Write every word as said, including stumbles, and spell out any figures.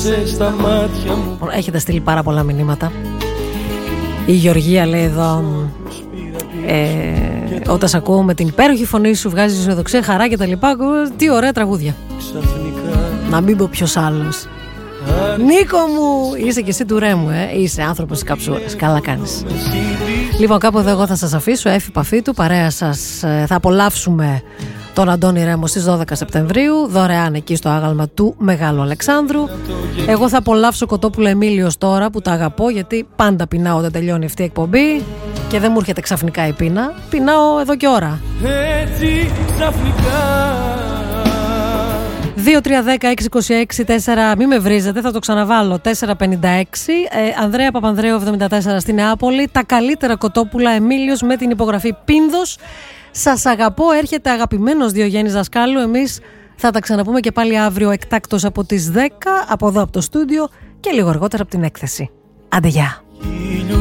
στα μάτια μου. Έχετε στείλει πάρα πολλά μηνύματα. Η Γεωργία λέει εδώ, ε, όταν σ' ακούω με την υπέροχη φωνή σου βγάζεις αισιοδοξία, χαρά και τα λοιπά. Τι ωραία τραγούδια. Ξαφνικά. Να μην πω ποιος άλλος. Νίκο μου, είσαι και εσύ του Ρέμου, ε? Είσαι άνθρωπος της καψούρας. Καλά κάνεις. Λοιπόν, κάπου εδώ εγώ θα σας αφήσω. Έφη παφή του, παρέα σας. Θα απολαύσουμε τον Αντώνη Ρέμο στις δώδεκα Σεπτεμβρίου, δωρεάν εκεί στο άγαλμα του Μεγάλου Αλεξάνδρου. Εγώ θα απολαύσω Κοτόπουλο Εμίλιος τώρα, που τα αγαπώ, γιατί πάντα πεινάω όταν τελειώνει αυτή η εκπομπή και δεν μου έρχεται ξαφνικά η πείνα. Πεινάω εδώ και ώρα. Έτσι ξαφνικά. δύο τρία ένα μηδέν έξι δύο έξι τέσσερα, μη με βρίζετε, θα το ξαναβάλω. τέσσερα πενήντα έξι. ε, Ανδρέα Παπανδρέου εβδομήντα τέσσερα στη Νεάπολη. Τα καλύτερα Κοτόπουλα Εμίλιος με την υπογραφή Πίνδος. Σας αγαπώ, έρχεται αγαπημένος Διογέννης Δασκάλου. Εμείς θα τα ξαναπούμε και πάλι αύριο εκτάκτως από τις δέκα, από εδώ από το στούντιο και λίγο αργότερα από την έκθεση. Άντε γεια.